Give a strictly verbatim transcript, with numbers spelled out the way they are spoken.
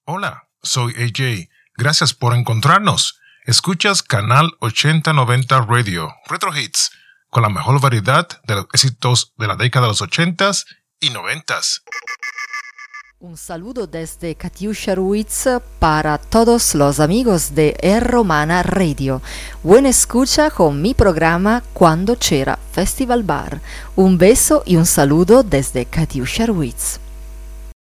Hola, soy A J. Gracias por encontrarnos. Escuchas Canal ochenta noventa Radio, Retro Hits, con la mejor variedad de los éxitos de la década de los ochentas y noventas. Un saludo desde Katiusha Ruiz para todos los amigos de R Romana Radio. Buena escucha con mi programa Cuando c'era Festival Bar. Un beso y un saludo desde Katiusha Ruiz.